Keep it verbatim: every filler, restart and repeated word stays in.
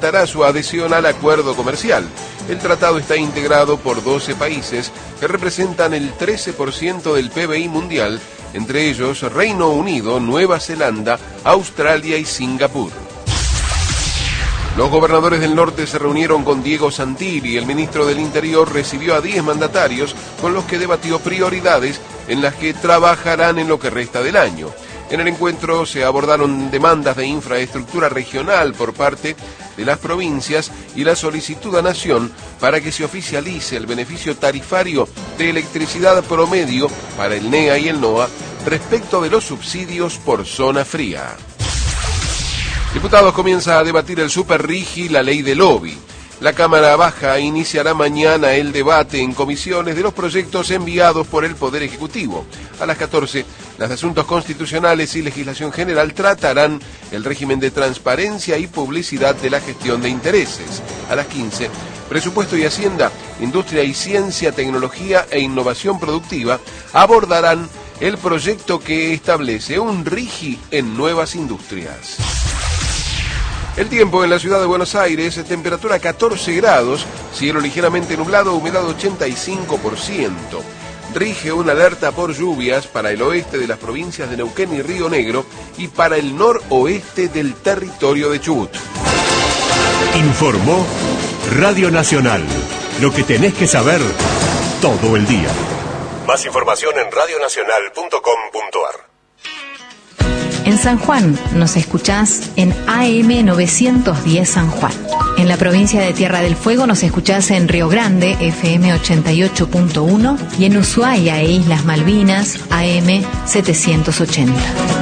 concretará su adhesión al acuerdo comercial. El tratado está integrado por doce países que representan el trece por ciento del P B I mundial, entre ellos Reino Unido, Nueva Zelanda, Australia y Singapur. Los gobernadores del norte se reunieron con Diego Santilli. El ministro del Interior recibió a diez mandatarios con los que debatió prioridades en las que trabajarán en lo que resta del año. En el encuentro se abordaron demandas de infraestructura regional por parte de las provincias y la solicitud a Nación para que se oficialice el beneficio tarifario de electricidad promedio para el N E A y el NOA respecto de los subsidios por zona fría. Diputados comienza a debatir el Super Rigi, la ley de lobby. La Cámara Baja iniciará mañana el debate en comisiones de los proyectos enviados por el Poder Ejecutivo. A las catorce, las de Asuntos Constitucionales y Legislación General tratarán el régimen de transparencia y publicidad de la gestión de intereses. A las quince, Presupuesto y Hacienda, Industria y Ciencia, Tecnología e Innovación Productiva abordarán el proyecto que establece un RIGI en nuevas industrias. El tiempo en la ciudad de Buenos Aires, temperatura catorce grados, cielo ligeramente nublado, humedad ochenta y cinco por ciento. Rige una alerta por lluvias para el oeste de las provincias de Neuquén y Río Negro y para el noroeste del territorio de Chubut. Informó Radio Nacional. Lo que tenés que saber todo el día. Más información en radio nacional punto com punto a r. En San Juan nos escuchás en A M novecientos diez San Juan. En la provincia de Tierra del Fuego nos escuchás en Río Grande, F M ochenta y ocho punto uno, y en Ushuaia e Islas Malvinas, A M setecientos ochenta.